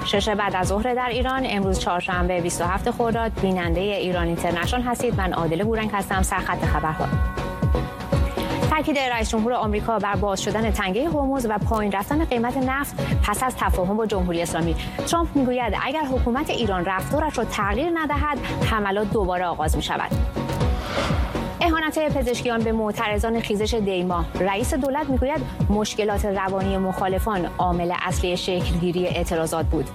6 بعد از ظهر در ایران، امروز چهارشنبه 27 خرداد. بیننده ایران اینترنشنال هستید. من عادل بورنگ هستم. سرخط خبرها. تاکید رئیس جمهور آمریکا بر باز شدن تنگه هرمز و پایین رفتن قیمت نفت پس از تفاهم با جمهوری اسلامی. ترامپ میگوید اگر حکومت ایران رفتارش را تغییر ندهد، حملات دوباره آغاز می‌شود. اهانت پزشکیان به معترضان خیزش دیما. رئیس دولت میگوید مشکلات روانی مخالفان عامل اصلی شکلگیری اعتراضات بود.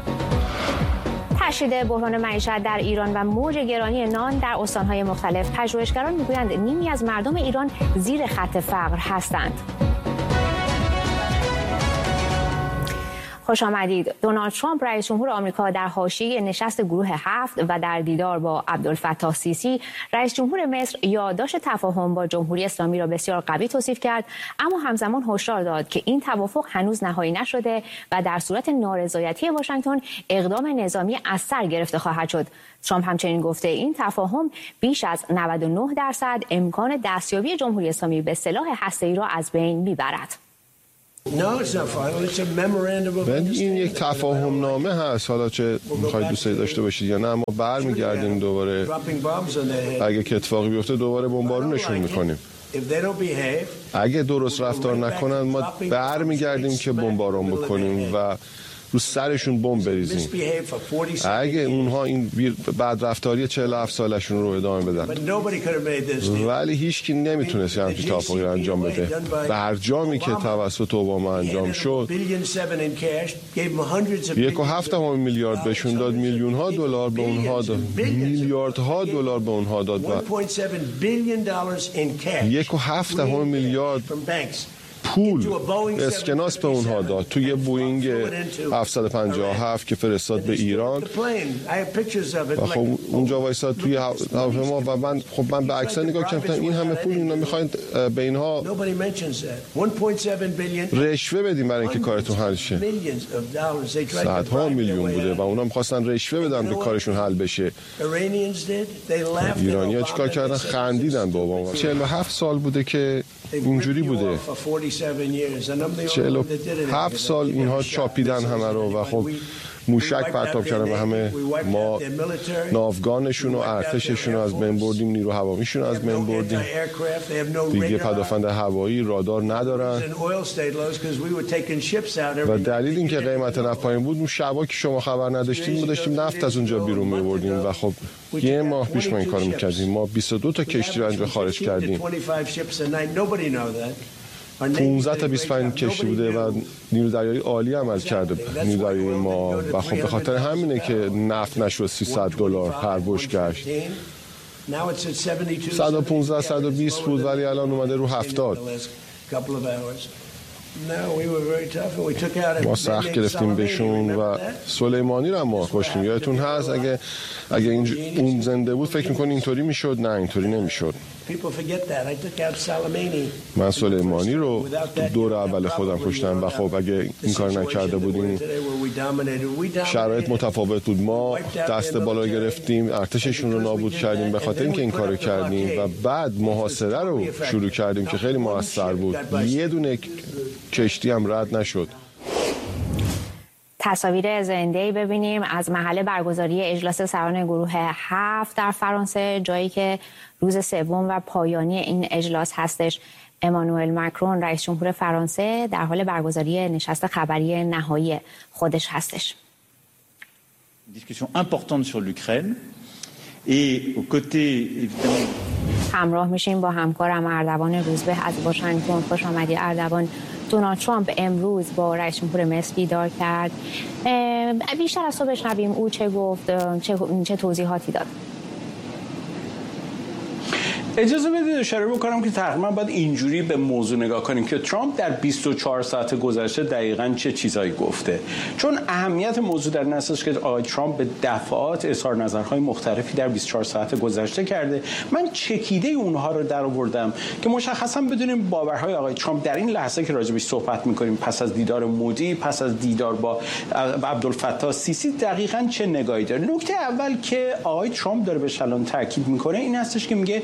تشدید بحران معیشت در ایران و موج گرانی نان در استان‌های مختلف. پژوهشگران میگویند نیمی از مردم ایران زیر خط فقر هستند. خوش آمدید. دونالد ترامپ رئیس جمهور آمریکا در حاشیه نشست گروه 7 و در دیدار با عبدالفتاح سیسی رئیس جمهور مصر یادداشت تفاهم با جمهوری اسلامی را بسیار قوی توصیف کرد، اما همزمان هشدار داد که این توافق هنوز نهایی نشده و در صورت نارضایتی واشنگتن اقدام نظامی از سر گرفته خواهد شد. ترامپ همچنین گفته این تفاهم بیش از 99% امکان دستیابی جمهوری اسلامی به سلاح هسته‌ای را از بین میبرد. این یک تفاهم نامه هست، حالا چه میخواید دوست داشته باشید یا نه، اما برمیگردیم دوباره، اگه که اتفاقی بیفته دوباره بمبارونشون میکنیم. اگه درست رفتار نکنن ما برمیگردیم که بمبارون بکنیم و رو سرشون بمب بریزیم. اگه اونها این بعد رفتاری 47 سالشون رو ادامه بدن، ولی هیچ کی نمیتونست همچین توافقی رو انجام بده. برجامی که توسط اوباما انجام شد 1.7 میلیارد بهشون داد، میلیون‌ها دلار به اونها داد، میلیاردها دلار به اونها داد و 1.7 میلیارد پول اسکناس به اونها داد توی بوینگ 757 که فرستاد به ایران و خب اونجا وایساد توی هواپیما و من به عکس‌ها نگاه کردم، این همه پول اینا میخواین به اینها رشوه بدیم برای اینکه کارتون حل شه. صدها میلیون بوده و اونا میخواستن رشوه بدن به کارشون حل بشه. ایرانی‌ها چیکار کردن؟ خندیدن به اوباما. 47 سال بوده که اینجوری بوده، 47 سال اینها چاپیدن همه رو و خب موشک پرتاب کردن و همه ما ناوگانشون و ارتششون رو از بین بردیم، نیرو هوامیشون رو از بین بردیم، دیگه پدافند هوایی رادار ندارن و دلیل اینکه قیمت نفت پایین بود اون شبا که شما خبر نداشتیم ما داشتیم نفت از اونجا بیرون می‌بردیم و خب یه ماه پیش ما این کارو می‌کردیم. ما 22 تا کشتی رو اینجا خارج کردیم، 15 تا 25 کشتی بوده و نیرو دریایی عالی عمل کرده نیرو دریایی ما و خب به خاطر همینه که نفت نشد $300 هر بشکش. 115 120 بود ولی الان اومده رو 70. ما سخت گرفتیم بهشون و سلیمانی رو ما کشتیم. یادتون هست اگه اون زنده بود فکر می‌کنی اینطوری میشد؟ نه اینطوری نمیشد. من سلیمانی رو دور اول خودم کشتم و خب اگه این کار نکرده بودیم شرایط متفاوت بود. ما دست بالا گرفتیم، ارتششون رو نابود کردیم به خاطر اینکه این کارو کردیم و بعد محاصره رو شروع کردیم که خیلی موثر بود. یه دونه کشتی هم رد نشد. تصاویر زنده‌ای ببینیم از محل برگزاری اجلاس سران گروه 7 در فرانسه، جایی که روز سوم و پایانی این اجلاس هستش. امانوئل مکرون رئیس جمهور فرانسه در حال برگزاری نشست خبری نهایی خودش هستش. Discussion importante sur l'Ukraine et aux côtés évidemment. همراه میشیم با همکارم اردوان روزبه از واشنگتن. خوش آمدی اردوان. دونالد ترامپ امروز با رئیس جمهور مصر دیدار کرد. بیشتر از تو بشنویم او چه گفت، چه توضیحاتی داد. اجازه بدید اشاره بکنم که تقریبا باید اینجوری به موضوع نگاه کنیم که ترامپ در 24 ساعت گذشته دقیقاً چه چیزایی گفته، چون اهمیت موضوع در این است که آقای ترامپ به دفعات اظهار نظرهای مختلفی در 24 ساعت گذشته کرده. من چکیده اونها رو در آوردم که مشخصا بدونیم باورهای آقای ترامپ در این لحظه که راجبش صحبت می‌کنیم پس از دیدار مودی، پس از دیدار با عبدالفتاح سیسی دقیقاً چه نگاهی داره. نکته اول که آقای ترامپ داره به شلون تاکید می‌کنه این هستش که میگه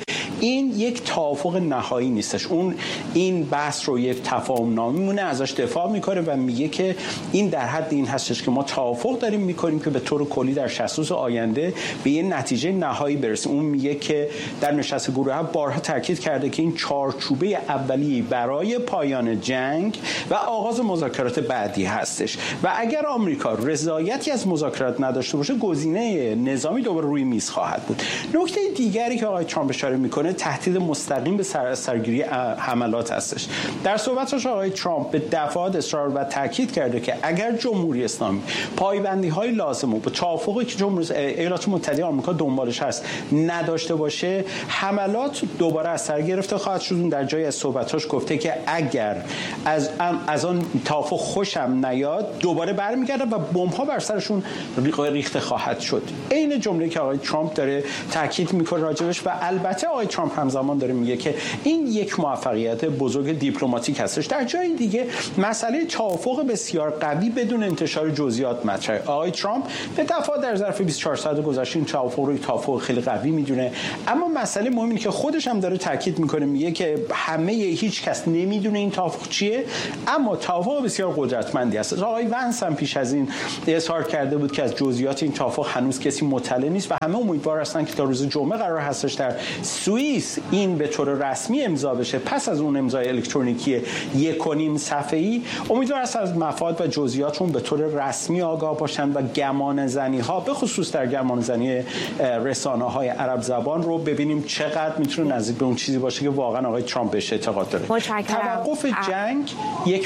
این یک توافق نهایی نیستش. این بحث رو یک تفاهم نامه میمونه، ازش دفاع میکنه و میگه که این در حد این هستش که ما توافق داریم میکنیم که به طور کلی در 60 روز آینده به یه نتیجه نهایی برسیم. اون میگه که در نشست گروه هم بارها تاکید کرده که این چارچوبه اولیه برای پایان جنگ و آغاز مذاکرات بعدی هستش و اگر آمریکا رضایتی از مذاکرات نداشته باشه گزینه نظامی دوباره روی میز خواهد بود. نکته دیگری که آقای ترامپ اشاره میکنه تهدید مستقیم به سرگیری حملات هستش. در صحبتش آقای ترامپ به دفعات اصرار و تاکید کرده که اگر جمهوری اسلامی پایبندی‌های لازم و به توافقی که ایالات متحده آمریکا دنبالش هست نداشته باشه حملات دوباره از سر گرفته خواهد شد. در جایی از صحبتاش گفته که اگر از آن توافق خوشم نیاد دوباره برمیگردن و بمب‌ها بر سرشون ریخته خواهد شد. عین جمله‌ای که آقای ترامپ داره تاکید میکنه راجبش و البته آقای ترامپ همزمان داره میگه که این یک موفقیت بزرگ دیپلماتیک هستش. در جای دیگه مسئله توافق بسیار قوی بدون انتشار جزئیات مطرحه. آقای ترامپ به دفعه در ظرف 24 ساعت گذشته این توافق خیلی قوی میدونه، اما مسئله مهم اینه که خودش هم داره تاکید میکنه، میگه که هیچ کس نمیدونه این توافق چیه، اما توافق بسیار قدرتمندی است. آقای ونس هم پیش از این اظهار کرده بود که از جزئیات این توافق هنوز کسی مطلع نیست و همه امیدوار هستن که تا روز جمعه قرار هستش در سوئیس این به طور رسمی امضا بشه. پس از اون امضای الکترونیکی 1.5 صفحه‌ای امیدوار هستن از مفاد و جزئیاتون به طور رسمی آگاه باشن و گمانه‌زنی‌ها به خصوص در گمانه‌زنی رسانه‌های عرب زبان رو ببینیم چقدر میتونه نزدیک به اون چیزی باشه که واقعا آقای ترامپ بهش اعتقاد داره. توقف جنگ یک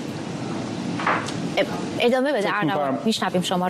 ادامه بده اردوان، میشنویم شما رو.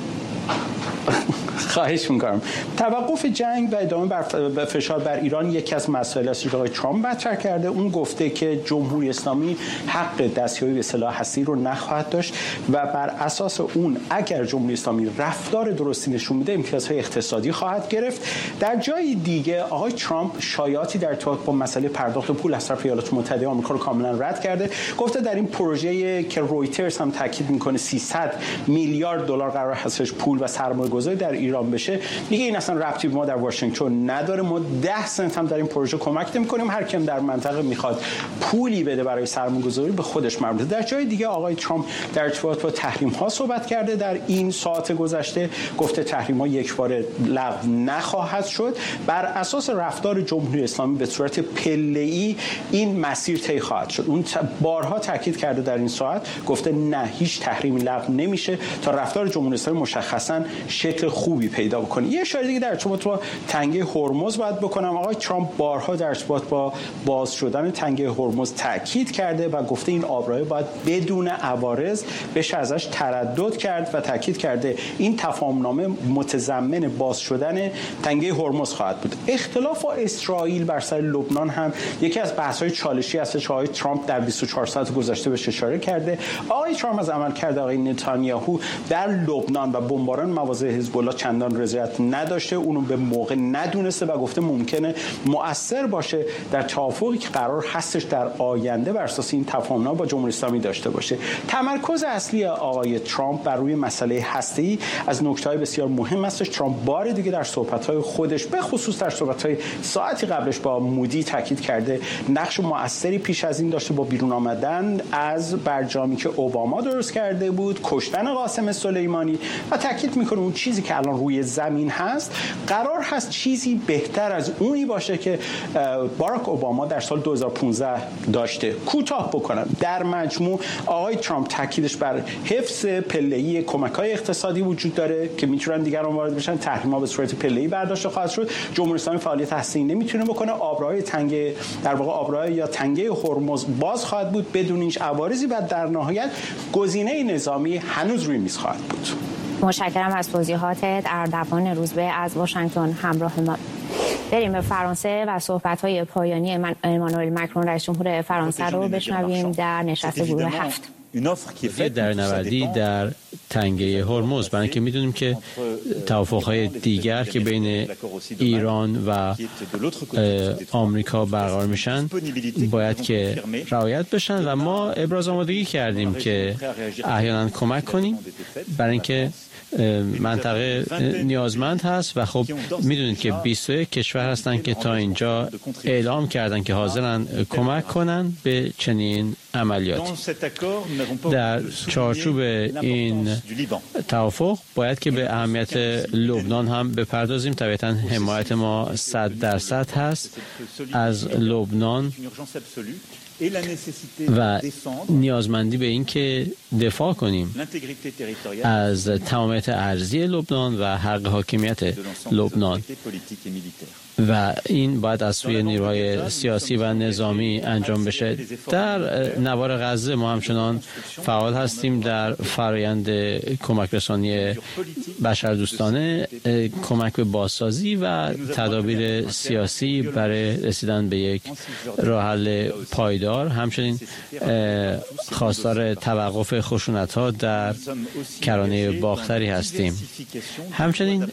خواهش میکنم. توقف جنگ و ادامه بر فشار بر ایران یکی از مسائل است که آقای ترامپ مطرح کرده. اون گفته که جمهوری اسلامی حق دستیابی به سلاح هستی رو نخواهد داشت و بر اساس اون اگر جمهوری اسلامی رفتار درستی نشون میده امتیازهای اقتصادی خواهد گرفت. در جای دیگه آقای ترامپ شایعاتی در ارتباط با مسئله پرداخت پول از طرف ایالات متحده آمریکا رو کاملا رد کرده. گفته در این پروژه که رویترز هم تاکید میکنه 300 میلیارد دلار قرار هستش پول و سرمایه‌گذاری در ایران بشه، میگه این اصلا ربطی به ما در واشنگتن نداره، ما 10 سنت هم در این پروژه کمک نمی‌کنیم، هر کیم در منطقه میخواد پولی بده برای سرمایه‌گذاری به خودش مربوطه. در جای دیگه آقای ترامپ در ارتباط با تحریم‌ها صحبت کرده. در این ساعت گذشته گفته تحریم‌ها یکباره لغو نخواهد شد، بر اساس رفتار جمهوری اسلامی به صورت پله‌ای این مسیر طی خواهد شد. اون بارها تاکید کرده در این ساعت، گفته نه هیچ تحریمی لغو نمیشه تا رفتار جمهوری اسلامی مشخصاً شکل خوبی پیدا بکنه. یه اشاره دیگه در ارتباط با تنگه هرمز باید بکنم. آقای ترامپ بارها در ارتباط با باز شدن تنگه هرمز تاکید کرده و گفته این آبراهی باید بدون عوارض بشه ازش تردد کرد و تاکید کرده این تفاهمنامه متضمن باز شدن تنگه هرمز خواهد بود. اختلاف با اسرائیل بر سر لبنان هم یکی از بحث‌های چالشی است که آقای ترامپ در 24 ساعت گذشته بهش اشاره کرده. آقای ترامپ از عملکرد آقای نتانیاهو در لبنان و بمباران مواضع حزب الله چندان رضایت نداشته، اونو به موقع ندونسته و گفته ممکنه مؤثر باشه در توافقی که قرار هستش در آینده بر اساس این تفاهم‌نامه با جمهوری اسلامی داشته باشه. تمرکز اصلی آقای ترامپ بر روی مسئله هسته‌ای از نکته‌های بسیار مهم است. ترامپ بار دیگه در صحبت‌های خودش به خصوص در صحبت‌های ساعتی قبلش با مودی تاکید کرده نقش مؤثری پیش از این داشته با بیرون آمدن از برجامی که اوباما درست کرده بود، کشتن قاسم سلیمانی و تاکید می‌کنه اون چیزی که الان روی زمین هست قرار هست چیزی بهتر از اونی باشه که باراک اوباما در سال 2015 داشته. کوتاه بکنم در مجموع آقای ترامپ تاکیدش بر حفظ پله‌ای کمک‌های اقتصادی وجود داره که میتونن دیگران وارد بشن، تحریم‌ها به صورت پله‌ای برداشته خواهد شد، جمهوری اسلامی فعالیت هسته‌ای نمیتونه بکنه، آبراهای تنگه در واقع آبراه یا تنگه هرمز باز خواهد بود بدون هیچ عوارضی و در نهایت گزینه نظامی هنوز روی میز خواهد بود. متشکرم از توضیحاتت. اردوان روزبه از واشنگتن همراه ما. بریم به فرانسه و صحبت‌های پایانی امانوئل مکرون رئیس جمهور فرانسه رو بشنویم در نشست گروه 7. در نوردی در تنگه هرمز، برای اینکه میدونیم که توافق‌های دیگر که بین ایران و آمریکا برقرار میشن باید که رعایت بشن و ما ابراز آمادگی کردیم که احیانا کمک کنیم برای اینکه منطقه نیازمند هست و خب میدونید که 21 کشور هستن که تا اینجا اعلام کردن که حاضرن کمک کنن به چنین عملیاتی. در چارچوب این توافق باید که به اهمیت لبنان هم بپردازیم. طبعا حمایت ما 100% هست از لبنان و نیازمندی به این که دفاع کنیم از تمامیت ارضی لبنان و حق حاکمیت لبنان و این باید از سوی نیروهای سیاسی و نظامی انجام بشه. در نوار غزه ما همچنان فعال هستیم در فرایند کمک رسانی بشردوستانه، کمک به بازسازی و تدابیر سیاسی برای رسیدن به یک راه حل پایدار. همچنین خواستار توقف خشونت‌ها در کرانه باختری هستیم. همچنین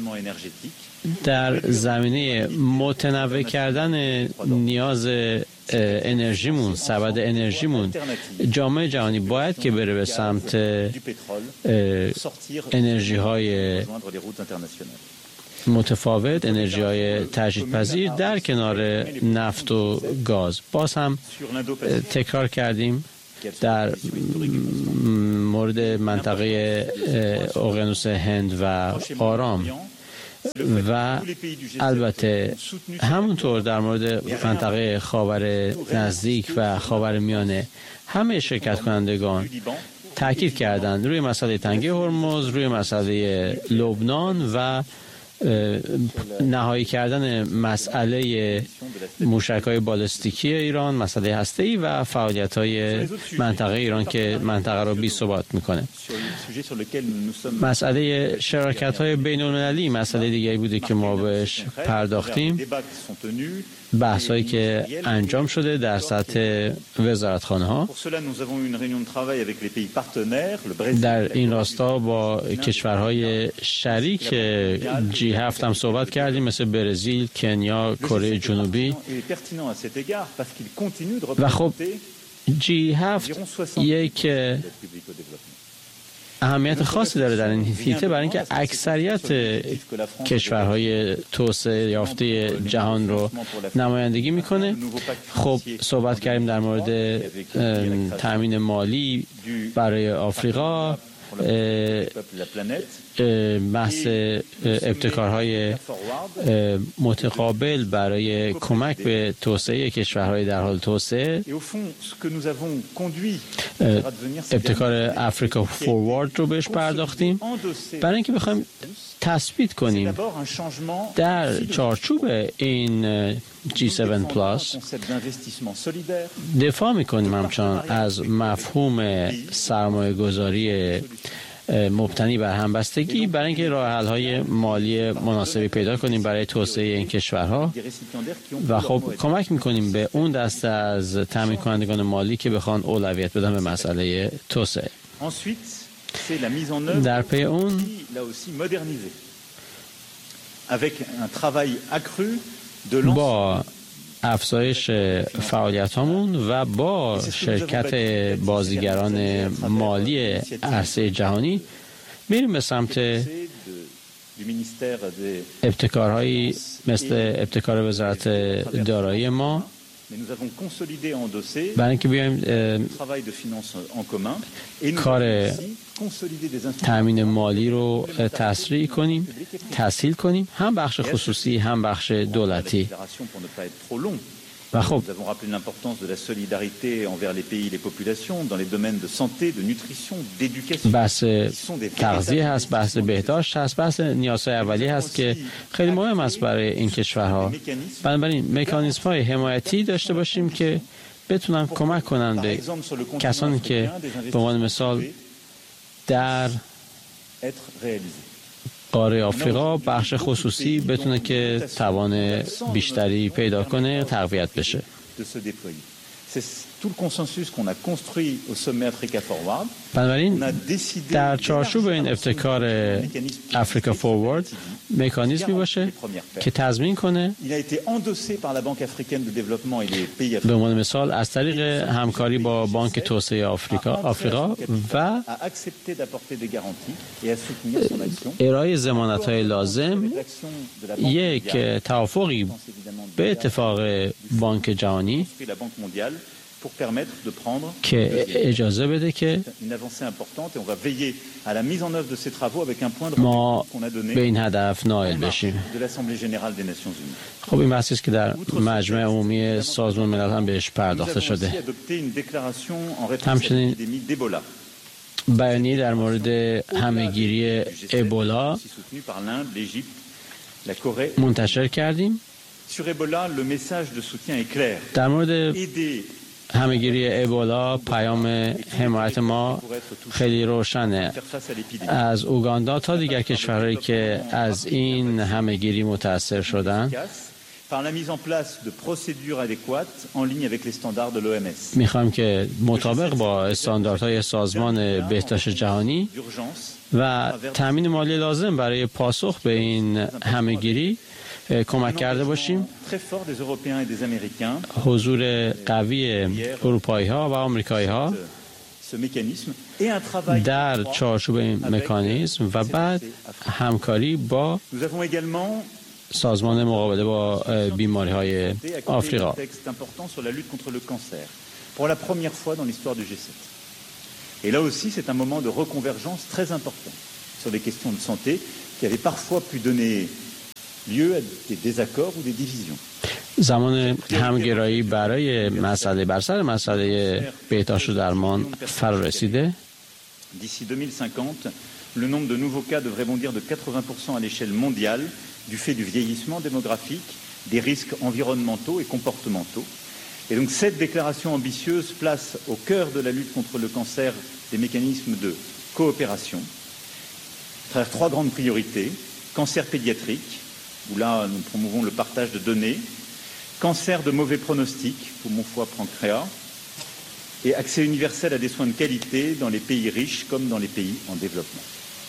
در زمینه متنوع کردن نیاز انرژیمون، سبد انرژیمون، جامعه جهانی باید که بره به سمت انرژی های متفاوت، انرژی های تجدیدپذیر در کنار نفت و گاز. باز هم تکرار کردیم در مورد منطقه اقیانوس هند و آرام و البته همونطور در مورد منطقه خاور نزدیک و خاور میانه همه شرکت کنندگان تاکید کردند روی مسئله تنگه هرمز، روی مسئله لبنان و نهایی کردن مسئله موشک‌های بالستیکی ایران، مسئله هسته‌ای و فعالیت‌های منطقه ایران که منطقه را بی‌ثبات می‌کنه. مسئله شراکت‌های بین‌المللی مسئله دیگری بوده که ما بهش پرداختیم. بحث‌هایی که انجام شده در سطح وزارتخانه‌ها. در این راستا با کشورهای شریک G7 هم صحبت کردیم، مثل برزیل، کنیا، کره جنوبی. و خب G7 یک اهمیت خاصی داره در این حیطه برای اینکه اکثریت کشورهای توسعه یافته جهان رو نمایندگی میکنه. خب صحبت کردیم در مورد تامین مالی برای آفریقا، بحث ابتکارهای متقابل برای کمک به توسعه کشورهای در حال توسعه، ابتکار افریقا فوروارد رو بهش پرداختیم برای اینکه بخوایم تثبیت کنیم در چارچوب این G7 پلاس دفاع میکنیم همچنان از مفهوم سرمایه گذاری مبتنی بر همبستگی برای اینکه راه حل های مالی مناسبی پیدا کنیم برای توسعه این کشورها و خب کمک میکنیم به اون دسته از تامین کنندگان مالی که بخوان اولویت بدن به مسئله توسعه. در پی اون با افزایش فعالیت‌هامون و با شرکت بازیگران مالی عرصه جهانی میریم به سمت ابتکارهایی مثل ابتکار وزارت دارایی ما برای اینکه بیایم کار تامین مالی رو تسریع کنیم، تسهیل کنیم، هم بخش خصوصی هم بخش دولتی. و خب بحث تغذیه هست، بحث بهداشت هست، بحث نیازهای اولیه هست که خیلی مهم است برای این کشورها. بنابراین مکانیزم های حمایتی داشته باشیم که بتونن کمک کنن به کسانی که به عنوان مثال در قاره آفریقا بخش خصوصی بتونه که توان بیشتری پیدا کنه، تقویت بشه. بنابراین در چارچوب این ابتکار افریکا فوروارد مکانیزمی باشه که تضمین کنه به عنوان مثال از طریق همکاری با بانک توسعه آفریقا و ارائه ضمانت‌های لازم یک توافقی به اتفاق بانک جهانی که اجازه بده که ما به این هدف نائل بشیم. خب این بحثی است که در مجمع عمومی سازمان ملل هم بهش پرداخته شده. همچنین بیانیه در مورد همه‌گیری ابولا منتشر کردیم. در مورد همه‌گیری ابولا پیام حمایت ما خیلی روشنه، از اوگاندا تا دیگر کشورهایی که از این همه‌گیری متاثر شدن. میخوایم که مطابق با استانداردهای سازمان بهداشت جهانی و تامین مالی لازم برای پاسخ به این همه‌گیری کمک کرده باشیم. حضور قوی اروپایی‌ها و آمریکایی‌ها در چارچوب این مکانیزم و بعد همکاری با سازمان مقابله با بیماری‌های آفریقا. Et là aussi, c'est un moment de reconvergence très important sur les questions de santé qui avaient parfois pu donner lieu à des désaccords ou des divisions. زمان همگرایی برای بر سر مسئله بهداشت و درمان فرا رسیده. D'ici 2050, le nombre de nouveaux cas devrait bondir de 80% à l'échelle mondiale du fait du vieillissement démographique, des risques environnementaux et comportementaux. Et donc cette déclaration ambitieuse place au cœur de la lutte contre le cancer des mécanismes de coopération à travers trois grandes priorités: cancer pédiatrique, où là nous promouvons le partage de données, cancer de mauvais pronostic, poumon, foie, pancréas, et accès universel à des soins de qualité dans les pays riches comme dans les pays en développement.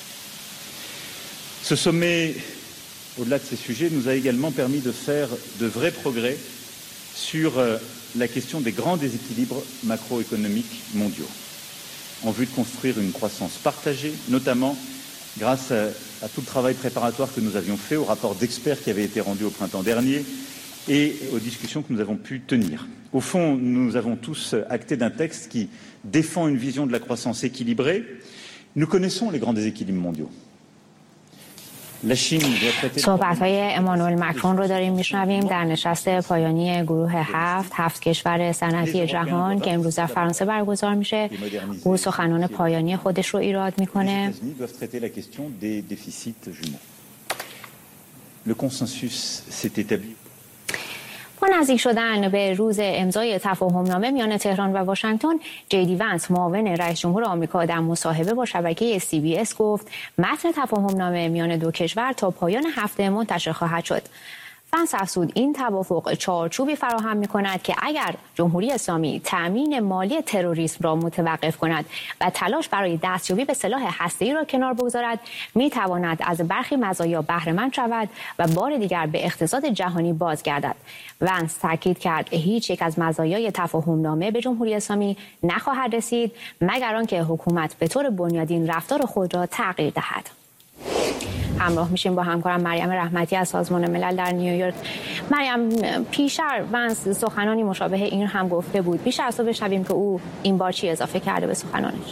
Ce sommet, au-delà de ces sujets, nous a également permis de faire de vrais progrès sur la question des grands déséquilibres macroéconomiques mondiaux, en vue de construire une croissance partagée, notamment grâce à tout le travail préparatoire que nous avions fait, au rapport d'experts qui avait été rendu au printemps dernier et aux discussions que nous avons pu tenir. Au fond, nous avons tous acté d'un texte qui défend une vision de la croissance équilibrée. Nous connaissons les grands déséquilibres mondiaux. صحبت‌های امانوئل مکرون رو داریم میشنویم در نشست پایانی گروه 7 کشور صنعتی جهان که امروز در فرانسه برگزار میشه. او سخنان پایانی خودش رو ایراد میکنه. با نزدیک شدن به روز امضای تفاهمنامه میان تهران و واشنگتن، جیدی ونس معاون رئیس جمهور آمریکا در مصاحبه با شبکه CBS گفت متن تفاهمنامه میان دو کشور تا پایان هفته منتشر خواهد شد. ونس افزود این توافق چارچوبی فراهم می‌کند که اگر جمهوری اسلامی تأمین مالی تروریسم را متوقف کند و تلاش برای دستیابی به سلاح هسته‌ای را کنار بگذارد، می‌تواند از برخی مزایا بهره‌مند شود و بار دیگر به اقتصاد جهانی بازگردد. ونس تاکید کرد هیچ یک از مزایای تفاهمنامه به جمهوری اسلامی نخواهد رسید مگر آنکه حکومت به طور بنیادین رفتار خود را تغییر دهد. همراه میشیم با همکارم مریم رحمتی از سازمان ملل در نیویورک. مریم، پیشتر ونس سخنانی مشابه این هم گفته بود. بیشتر از تو بشنویم که او این بار چی اضافه کرده به سخنانش.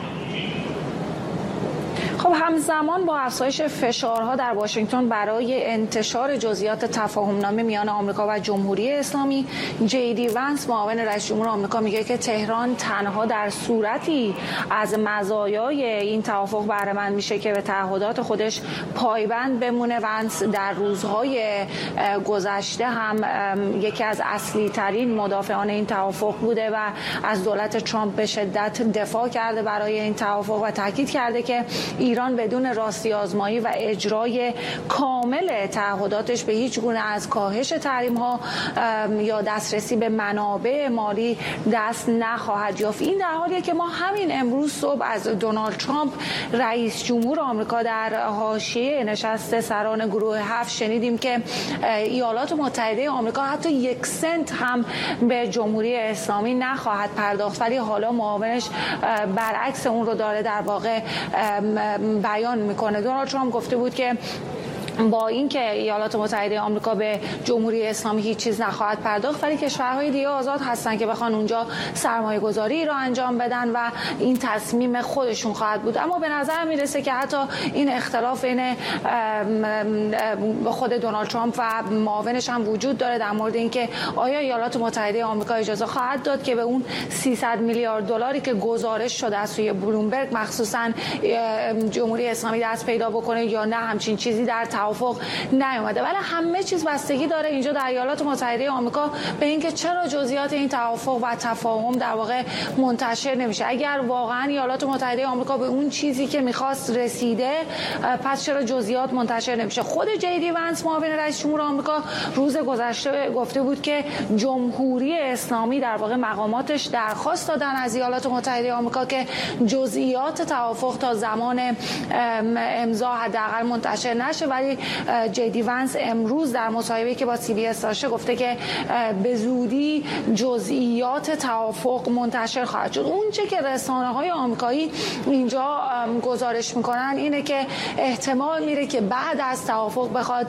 خب همزمان با افزایش فشارها در واشنگتن برای انتشار جزئیات تفاهمنامه میان آمریکا و جمهوری اسلامی، جیدی ونس معاون رئیس جمهور آمریکا میگه که تهران تنها در صورتی از مزایای این توافق بهره مند میشه که به تعهدات خودش پایبند بمونه. ونس در روزهای گذشته هم یکی از اصلی ترین مدافعان این توافق بوده و از دولت ترامپ به شدت دفاع کرده برای این توافق و تاکید کرده که ایران بدون راستی آزمایی و اجرای کامل تعهداتش به هیچ گونه از کاهش تحریم‌ها یا دسترسی به منابع مالی دست نخواهد یافت. این در حالیه که ما همین امروز صبح از دونالد ترامپ رئیس جمهور آمریکا در حاشیه نشست سران گروه 7 شنیدیم که ایالات متحده آمریکا حتی 1 سنت هم به جمهوری اسلامی نخواهد پرداخت، ولی حالا معاونش برعکس اون رو داره در واقع بیان میکنه. دونالد ترامپ گفته بود که با اینکه ایالات متحده آمریکا به جمهوری اسلامی هیچ چیز نخواهد پرداخت، ولی کشورهای دیگه آزاد هستن که بخوان اونجا سرمایه گذاری رو انجام بدن و این تصمیم خودشون خواهد بود. اما به نظر میرسه که حتی این اختلاف بین خود دونالد ترامپ و معاونش هم وجود داره در مورد اینکه آیا ایالات متحده آمریکا اجازه خواهد داد که به اون 300 میلیارد دلاری که گزارش شده از سوی بلومبرگ مخصوصا جمهوری اسلامی دست پیدا بکنه یا نه. همچین چیزی در توافق نیامده، ولی همه چیز بستگی داره اینجا در ایالات متحده آمریکا به اینکه چرا جزئیات این توافق و تفاهم در واقع منتشر نمیشه. اگر واقعا ایالات متحده آمریکا به اون چیزی که میخواست رسیده، پس چرا جزئیات منتشر نمیشه؟ خود جیدی ونس معاون رئیس جمهور آمریکا روز گذشته گفته بود که جمهوری اسلامی در واقع مقاماتش درخواست دادن از ایالات متحده آمریکا که جزئیات توافق تا زمان امضا حداقل منتشر نشه، ولی جیدی ونس امروز در مصاحبه‌ای که با CBS داشته گفته که به زودی جزئیات توافق منتشر خواهد شد. اون چه که رسانه‌های آمریکایی اینجا گزارش میکنن اینه که احتمال میره که بعد از توافق بخواد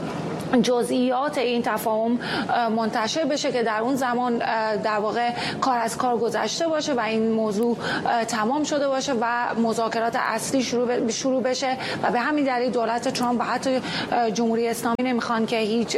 جزئیات این تفاهم منتشر بشه که در اون زمان در واقع کار از کار گذشته باشه و این موضوع تمام شده باشه و مذاکرات اصلی شروع بشه و به همین دلیل دولت ترامپ و حتی جمهوری اسلامی نمیخوان که هیچ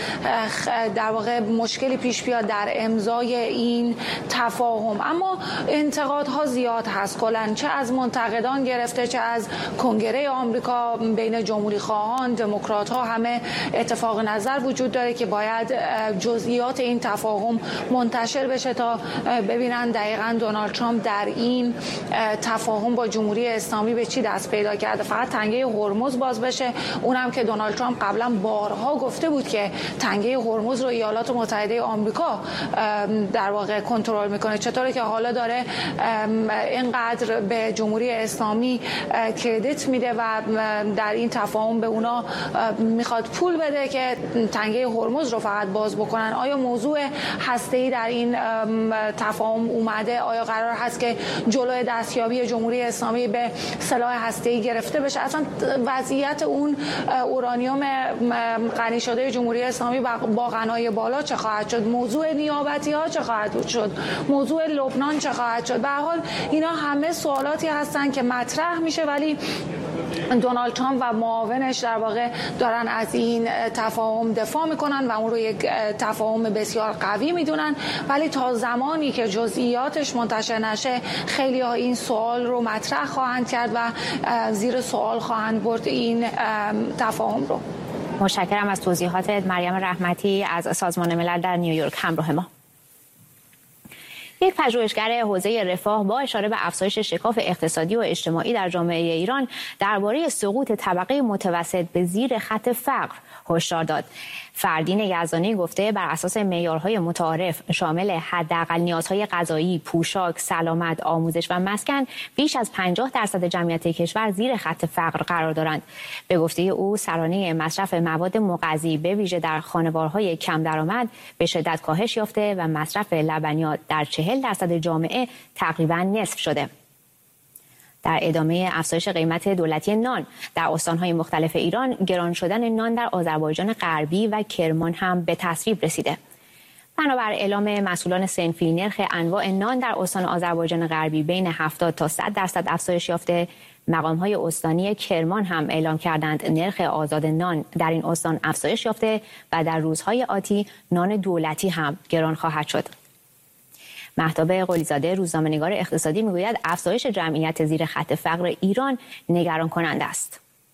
در واقع مشکلی پیش بیاد در امضای این تفاهم. اما انتقادها زیاد هست کلاً، چه از منتقدان گرفته چه از کنگره آمریکا، بین جمهوری خواهان دموکرات ها همه اتفاق نظر وجود داره که باید جزئیات این تفاهم منتشر بشه تا ببینن دقیقاً دونالد ترامپ در این تفاهم با جمهوری اسلامی به چی دست پیدا کرده. فقط تنگه هرمز باز بشه، اونم که دونالد ترامپ قبلا بارها گفته بود که تنگه هرمز رو ایالات متحده آمریکا در واقع کنترل میکنه. چطوره که حالا داره اینقدر به جمهوری اسلامی کردیت میده و در این تفاهم به اونا میخواد پول بده که تنگه هرمز رو فقط باز بکنن. آیا موضوع هسته‌ای در این تفاهم اومده؟ آیا قرار هست که جلوی دستیابی جمهوری اسلامی به سلاح هسته‌ای گرفته بشه؟ اصلا وضعیت اون اورانیوم غنی شده جمهوری اسلامی با غنای بالا چه خواهد شد؟ موضوع نیابتی‌ها چه خواهد شد؟ موضوع لبنان چه خواهد شد؟ به هر حال اینا همه سوالاتی هستن که مطرح میشه، ولی دونالد ترامپ و معاونش در واقع دارن از این تفاهم دفاع میکنن و اون رو یک تفاهم بسیار قوی میدونن، ولی تا زمانی که جزئیاتش منتشر نشه خیلی ها این سوال رو مطرح خواهند کرد و زیر سوال خواهند برد این تفاهم رو. متشکرم از توضیحاتت مریم رحمتی از سازمان ملل در نیویورک همراه ما. یک پژوهشگر حوزه رفاه با اشاره به افزایش شکاف اقتصادی و اجتماعی در جامعه ایران درباره سقوط طبقه متوسط به زیر خط فقر هشدار داد. فردین یزدانی گفته بر اساس معیارهای متعارف شامل حداقل نیازهای غذایی، پوشاک، سلامت، آموزش و مسکن بیش از 50% جمعیت کشور زیر خط فقر قرار دارند. به گفته او سرانه مصرف مواد مغذی به ویژه در خانوارهای کم درآمد به شدت کاهش یافته و مصرف لبنیات در 40% جامعه تقریبا نصف شده. در ادامه افزایش قیمت دولتی نان در استانهای مختلف ایران، گران شدن نان در آذربایجان غربی و کرمان هم به تصویب رسیده. بنابر اعلام مسئولان صنفی، نرخ انواع نان در استان آذربایجان غربی بین 70 تا 100% افزایش یافته. مقام‌های استانی کرمان هم اعلام کردند نرخ آزاد نان در این استان افزایش یافته و در روزهای آتی نان دولتی هم گران خواهد شد. مهتاب قلیزاده روزنامه‌نگار اقتصادی میگوید افزایش جمعیت زیر خط فقر ایران نگران کننده است.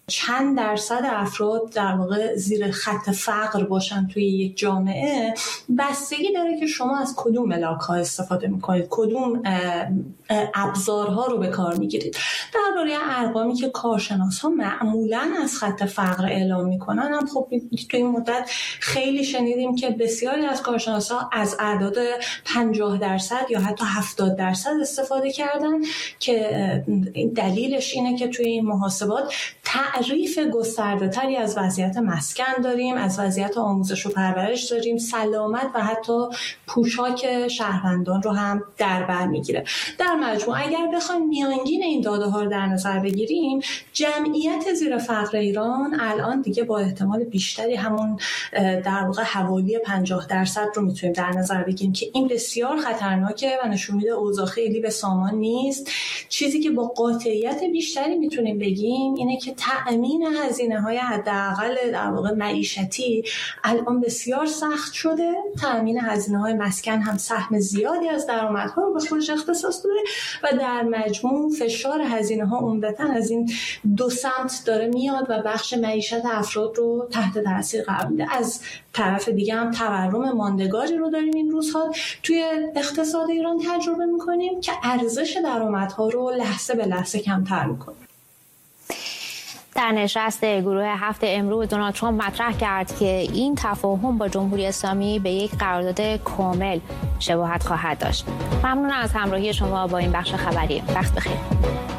چند درصد افراد در واقع زیر خط فقر باشن توی یک جامعه بستگی داره که شما از کدوم ملاک‌ها استفاده میکنید، کدوم ابزارها رو به کار میگیرید. درباره ارقامی که کارشناس‌ها معمولاً از خط فقر اعلام میکنن هم خب توی این مدت خیلی شنیدیم که بسیاری از کارشناس‌ها از اعداد 50% یا حتی 70% استفاده کردن که دلیلش اینه که توی این محاسبات تعریف گسترده‌تری از وضعیت مسکن داریم، از وضعیت آموزش و پرورش داریم، سلامت و حتی پوشاک شهروندان رو هم در بر میگیره. در مجموع اگر بخوایم میانگین این داده ها رو در نظر بگیریم، جمعیت زیر فقر ایران الان دیگه با احتمال بیشتری همون در واقع حوالی 50% رو میتونیم در نظر بگیریم که این بسیار خطرناکه و نشون میده اوضاع خیلی به سامان نیست. چیزی که با قاطعیت بیشتری میتونیم بگیم اینه که تأمین هزینه‌های حداقل در واقع معیشتی الان بسیار سخت شده. تأمین هزینه‌های مسکن هم سهم زیادی از درآمدها رو به خودش اختصاص داره و در مجموع فشار هزینه‌ها عمدتاً از این دو سمت داره میاد و بخش معیشت افراد رو تحت تاثیر قرار میده. از طرف دیگه هم تورم ماندگاری رو داریم این روزها توی اقتصاد ایران تجربه می‌کنیم که ارزش درآمدها رو لحظه به لحظه کمتر می‌کنه. در نشست گروه 7 امروز دونالد ترامپ مطرح کرد که این تفاهم با جمهوری اسلامی به یک قرارداد کامل شباهت خواهد داشت. ممنون از همراهی شما با این بخش خبری. وقت بخیر.